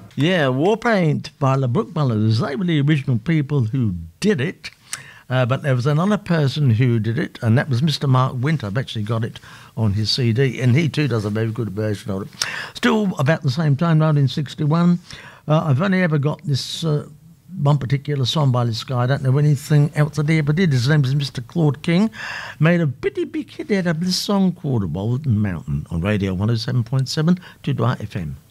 Yeah, Warpaint by the Brook Brothers. They were the original people who did it. But there was another person who did it, and that was Mr. Mark Winter. I've actually got it on his CD, and he too does a very good version of it. Still about the same time, 1961. I've only ever got this one particular song by this guy. I don't know anything else that he ever did. His name is Mr. Claude King. Made a pretty big hit out of this song called Walden Mountain on Radio 107.7 to FM.